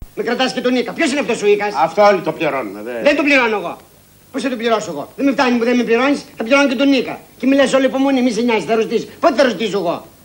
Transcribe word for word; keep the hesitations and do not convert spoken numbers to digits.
Με κρατάς και τον Ίκα. Ποιος είναι αυτός ο Ίκας? Αυτό όλοι το πληρώνουμε. Δε. Δεν τον πληρώνω εγώ. Πώς θα τον πληρώσω εγώ? Δεν με φτάνει που δεν με πληρώνεις, θα πληρώνω και τον Ίκα. Και μιλάς όλη υπομονή, μη σε νοιάζει, θα ρωτήσω. Πότε θα ρωτήσω εγώ?